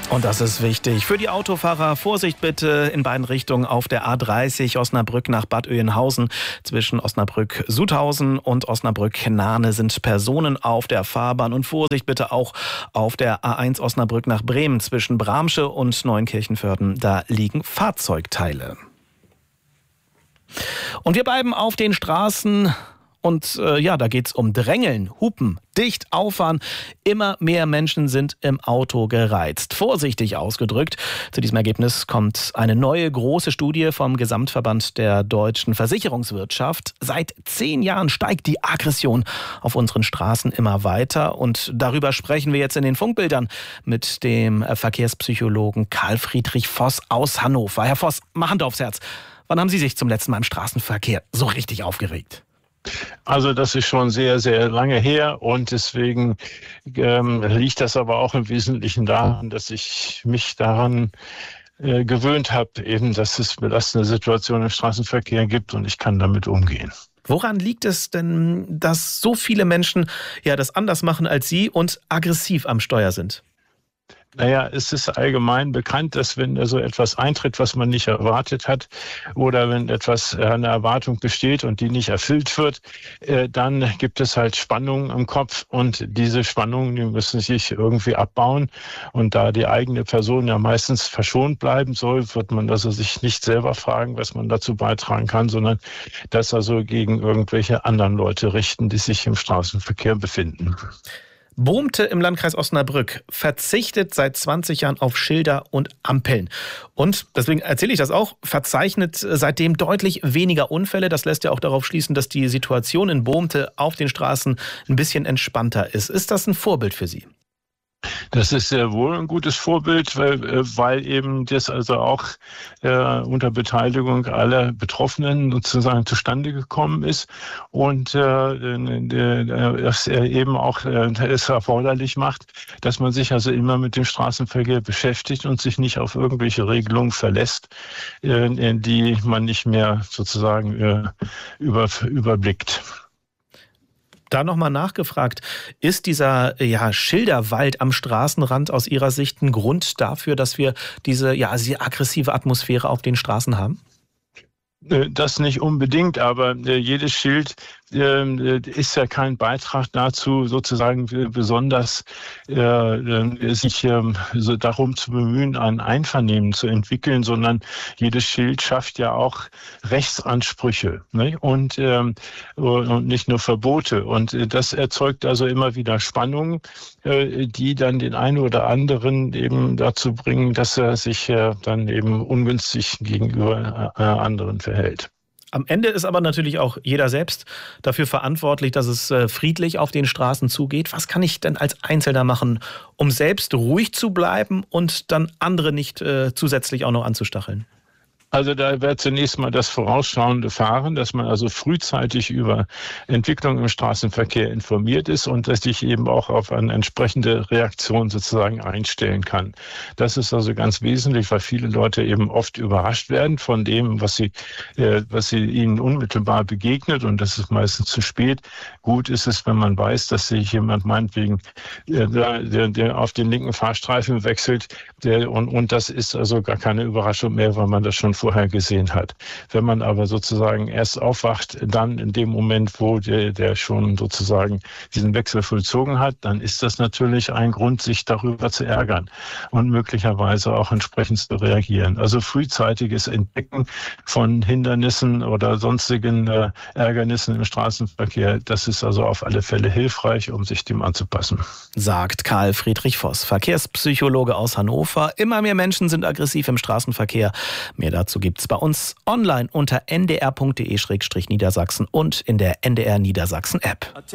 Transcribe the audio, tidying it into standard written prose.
Und das ist wichtig. Für die Autofahrer Vorsicht bitte in beiden Richtungen auf der A30 Osnabrück nach Bad Oeynhausen. Zwischen Osnabrück-Sudhausen und Osnabrück-Nahe sind Personen auf der Fahrbahn. Und Vorsicht bitte auch auf der A1 Osnabrück nach Bremen. Zwischen Bramsche und Neunkirchenvörden, da liegen Fahrzeugteile. Und wir bleiben auf den Straßen. Und da geht's um Drängeln, Hupen, dicht auffahren. Immer mehr Menschen sind im Auto gereizt. Vorsichtig ausgedrückt. Zu diesem Ergebnis kommt eine neue große Studie vom Gesamtverband der deutschen Versicherungswirtschaft. Seit 10 Jahren steigt die Aggression auf unseren Straßen immer weiter. Und darüber sprechen wir jetzt in den Funkbildern mit dem Verkehrspsychologen Karl Friedrich Voss aus Hannover. Herr Voss, mal Hand aufs Herz. Wann haben Sie sich zum letzten Mal im Straßenverkehr so richtig aufgeregt? Also das ist schon sehr, sehr lange her und deswegen liegt das aber auch im Wesentlichen daran, dass ich mich daran gewöhnt habe, eben, dass es belastende Situationen im Straßenverkehr gibt und ich kann damit umgehen. Woran liegt es denn, dass so viele Menschen das anders machen als Sie und aggressiv am Steuer sind? Naja, es ist allgemein bekannt, dass wenn so etwas eintritt, was man nicht erwartet hat, oder wenn eine Erwartung besteht und die nicht erfüllt wird, dann gibt es halt Spannungen im Kopf und diese Spannungen, die müssen sich irgendwie abbauen. Und da die eigene Person ja meistens verschont bleiben soll, wird man also sich nicht selber fragen, was man dazu beitragen kann, sondern das also gegen irgendwelche anderen Leute richten, die sich im Straßenverkehr befinden. Bohmte im Landkreis Osnabrück verzichtet seit 20 Jahren auf Schilder und Ampeln. Und, deswegen erzähle ich das auch, verzeichnet seitdem deutlich weniger Unfälle. Das lässt ja auch darauf schließen, dass die Situation in Bohmte auf den Straßen ein bisschen entspannter ist. Ist das ein Vorbild für Sie? Das ist sehr wohl ein gutes Vorbild, weil eben das also auch unter Beteiligung aller Betroffenen sozusagen zustande gekommen ist und das eben auch es erforderlich macht, dass man sich also immer mit dem Straßenverkehr beschäftigt und sich nicht auf irgendwelche Regelungen verlässt, die man nicht mehr sozusagen überblickt. Da nochmal nachgefragt, ist dieser Schilderwald am Straßenrand aus Ihrer Sicht ein Grund dafür, dass wir diese sehr aggressive Atmosphäre auf den Straßen haben? Das nicht unbedingt, aber jedes Schild ist ja kein Beitrag dazu, sozusagen besonders sich so darum zu bemühen, ein Einvernehmen zu entwickeln, sondern jedes Schild schafft ja auch Rechtsansprüche, ne? Und nicht nur Verbote. Und das erzeugt also immer wieder Spannungen, die dann den einen oder anderen eben dazu bringen, dass er sich dann eben ungünstig gegenüber anderen verhält. Am Ende ist aber natürlich auch jeder selbst dafür verantwortlich, dass es friedlich auf den Straßen zugeht. Was kann ich denn als Einzelner machen, um selbst ruhig zu bleiben und dann andere nicht zusätzlich auch noch anzustacheln? Also da wäre zunächst mal das vorausschauende Fahren, dass man also frühzeitig über Entwicklung im Straßenverkehr informiert ist und dass sich eben auch auf eine entsprechende Reaktion sozusagen einstellen kann. Das ist also ganz wesentlich, weil viele Leute eben oft überrascht werden von dem, was sie ihnen unmittelbar begegnet, und das ist meistens zu spät. Gut ist es, wenn man weiß, dass sich jemand meinetwegen der auf den linken Fahrstreifen wechselt, und das ist also gar keine Überraschung mehr, weil man das schon vorher gesehen hat. Wenn man aber sozusagen erst aufwacht, dann in dem Moment, wo der schon sozusagen diesen Wechsel vollzogen hat, dann ist das natürlich ein Grund, sich darüber zu ärgern und möglicherweise auch entsprechend zu reagieren. Also frühzeitiges Entdecken von Hindernissen oder sonstigen Ärgernissen im Straßenverkehr, das ist also auf alle Fälle hilfreich, um sich dem anzupassen. Sagt Karl Friedrich Voss, Verkehrspsychologe aus Hannover. Immer mehr Menschen sind aggressiv im Straßenverkehr. Mehr dazu gibt's bei uns online unter ndr.de/Niedersachsen und in der NDR Niedersachsen App.